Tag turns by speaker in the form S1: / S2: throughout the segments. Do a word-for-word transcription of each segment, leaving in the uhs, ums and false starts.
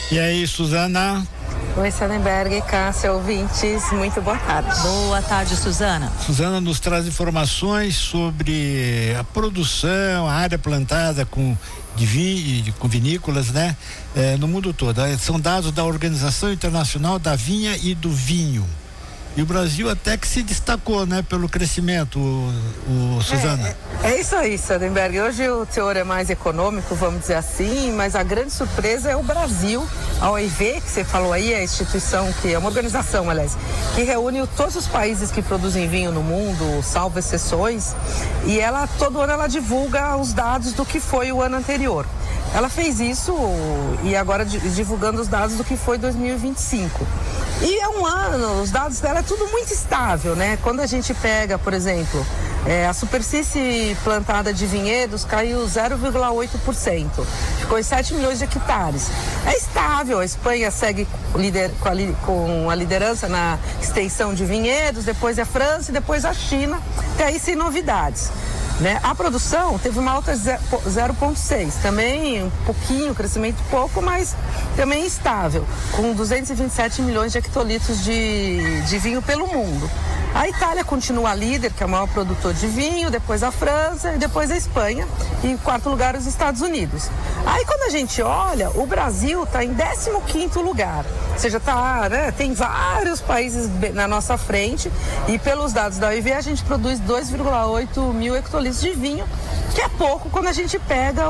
S1: E aí, Suzana?
S2: Oi, Sardenberg, Cássia, ouvintes, muito boa tarde.
S3: Boa tarde, Suzana.
S1: Suzana nos traz informações sobre a produção, a área plantada com, de vinho, com vinícolas, né? É, no mundo todo. São dados da Organização Internacional da Vinha e do Vinho. E o Brasil até que se destacou, né, pelo crescimento, o, o Suzana.
S2: É, é isso aí, Sardenberg. Hoje o teor é mais econômico, vamos dizer assim, mas a grande surpresa é o Brasil. A O I V, que você falou aí, é a instituição que é uma organização, aliás, que reúne todos os países que produzem vinho no mundo, salvo exceções, e ela, todo ano ela divulga os dados do que foi o ano anterior. Ela fez isso e agora divulgando os dados do que foi dois mil e vinte e cinco. E é um ano, os dados dela é tudo muito estável, né? Quando a gente pega, por exemplo, é, a superfície plantada de vinhedos caiu zero vírgula oito por cento, ficou em sete milhões de hectares. É estável, a Espanha segue lider, com, a, com a liderança na extensão de vinhedos, depois a França e depois a China, até aí sem novidades. Né? A produção teve uma alta zero vírgula seis, também um pouquinho, crescimento pouco, mas também estável, com duzentos e vinte e sete milhões de hectolitros de, de vinho pelo mundo. A Itália continua líder, que é o maior produtor de vinho, depois a França e depois a Espanha, e em quarto lugar os Estados Unidos. Aí quando a gente olha, o Brasil está em décimo quinto lugar, ou seja, tá, né, tem vários países na nossa frente, e pelos dados da O I V a gente produz dois vírgula oito mil hectolitros de vinho, que é pouco quando a gente pega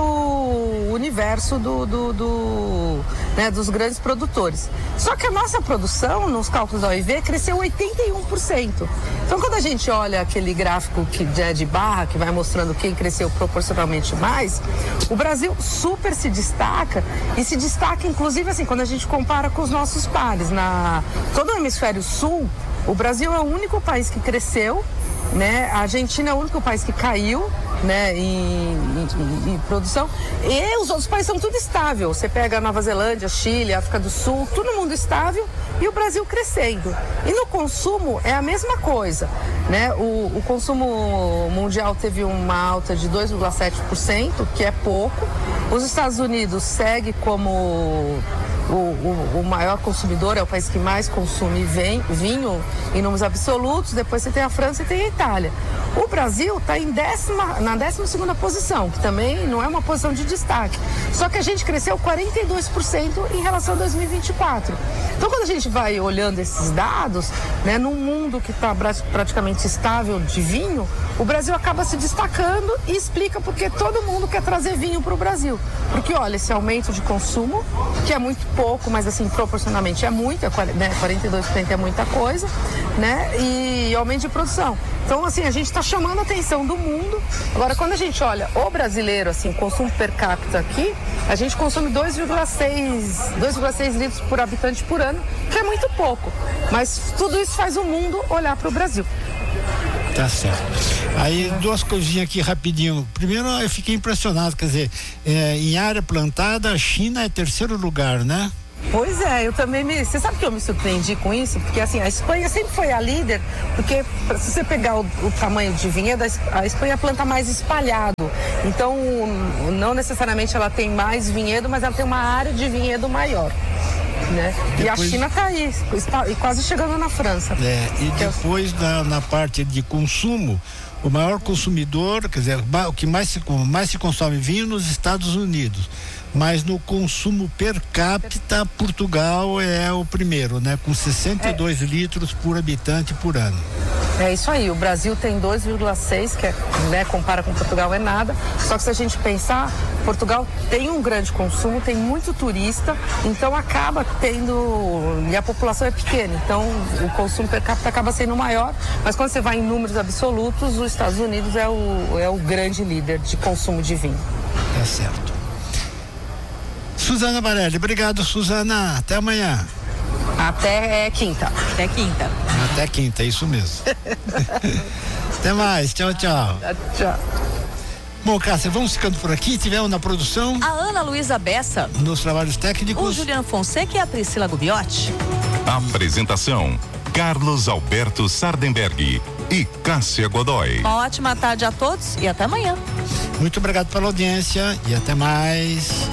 S2: o universo do, do, do, né, dos grandes produtores. Só que a nossa produção, nos cálculos da O I V, cresceu oitenta e um por cento. Então, quando a gente olha aquele gráfico que é de barra, que vai mostrando quem cresceu proporcionalmente mais, o Brasil super se destaca, e se destaca, inclusive, assim, quando a gente compara com os nossos pares. Na todo o hemisfério sul, o Brasil é o único país que cresceu, né? A Argentina é o único país que caiu, né, em, em, em produção, e os outros países são tudo estável. Você pega a Nova Zelândia, Chile, África do Sul, todo mundo estável, e o Brasil crescendo. E no consumo é a mesma coisa, né? O, o consumo mundial teve uma alta de dois vírgula sete por cento, que é pouco. Os Estados Unidos segue como O, o, o maior consumidor, é o país que mais consome vem, vinho em números absolutos. Depois você tem a França e tem a Itália. O Brasil está em décima, na décima segunda posição, que também não é uma posição de destaque. Só que a gente cresceu quarenta e dois por cento em relação a dois mil e vinte e quatro. Então, quando a gente vai olhando esses dados, né, num mundo que está praticamente estável de vinho, o Brasil acaba se destacando e explica porque todo mundo quer trazer vinho para o Brasil. Porque, olha, esse aumento de consumo, que é muito pouco, mas assim, proporcionalmente é muito, é, né, quarenta e dois por cento é muita coisa, né? E aumento de produção. Então, assim, a gente está chamando a atenção do mundo. Agora, quando a gente olha o brasileiro, assim, consumo per capita aqui, a gente consome dois vírgula seis litros por habitante por ano, que é muito pouco. Mas tudo isso faz o mundo olhar para o Brasil.
S1: Tá certo. Aí, duas coisinhas aqui rapidinho. Primeiro, eu fiquei impressionado, quer dizer, é, em área plantada, a China é terceiro lugar, né?
S2: Pois é, eu também me... Você sabe que eu me surpreendi com isso? Porque, assim, a Espanha sempre foi a líder, porque se você pegar o, o tamanho de vinhedo, a Espanha planta mais espalhado. Então, não necessariamente ela tem mais vinhedo, mas ela tem uma área de vinhedo maior. Né? Depois, e a China está aí, está, quase chegando na França.
S1: É, e depois na, na parte de consumo, o maior consumidor, quer dizer, o que mais se, mais se consome vinho nos Estados Unidos, mas no consumo per capita, Portugal é o primeiro, né? Com sessenta e dois é. litros por habitante por ano.
S2: É isso aí, o Brasil tem dois vírgula seis, que é, né, compara com Portugal é nada, só que se a gente pensar, Portugal tem um grande consumo, tem muito turista, então acaba tendo, e a população é pequena, então o consumo per capita acaba sendo maior, mas quando você vai em números absolutos, os Estados Unidos é o, é o grande líder de consumo de vinho.
S1: Tá certo. Suzana Barelli, obrigado, Suzana, até amanhã.
S2: Até quinta.
S3: Até quinta.
S1: Até quinta, é isso mesmo. Até mais, tchau, tchau.
S2: Tchau.
S1: Bom, Cássia, vamos ficando por aqui. Tivemos na produção
S3: a Ana Luísa Bessa,
S1: nos trabalhos técnicos
S3: o Juliano Fonseca e a Priscila Gubiotti.
S4: Apresentação: Carlos Alberto Sardenberg e Cássia Godoy.
S3: Uma ótima tarde a todos e até amanhã.
S1: Muito obrigado pela audiência e até mais.